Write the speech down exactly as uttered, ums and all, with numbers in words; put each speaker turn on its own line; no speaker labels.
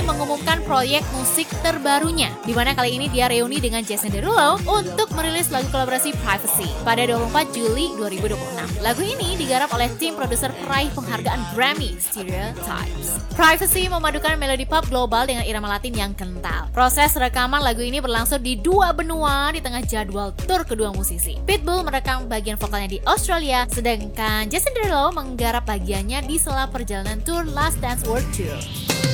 mengumumkan proyek musik terbarunya, di mana kali ini dia reuni dengan Jason Derulo untuk merilis lagu kolaborasi Privacy pada dua puluh empat Juli dua ribu dua puluh enam. Lagu ini digarap oleh tim produser peraih penghargaan Grammy, Stereotypes. Privacy memadukan melodi pop global dengan irama Latin yang kental. Proses rekaman lagu ini berlangsung di dua benua di tengah jadwal tur kedua musisi. Pitbull merekam bagian vokalnya di Australia, sedangkan Jason Derulo menggarap bagiannya di sela perjalanan tur Last Dance World Tour.